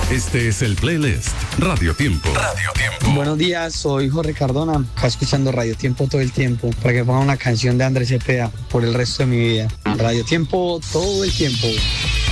Este es el playlist Radio Tiempo. Radio Tiempo. Buenos días, soy Jorge Cardona, acá escuchando Radio Tiempo todo el tiempo, para que pongan una canción de Andrés Cepeda por el resto de mi vida. Radio Tiempo todo el tiempo.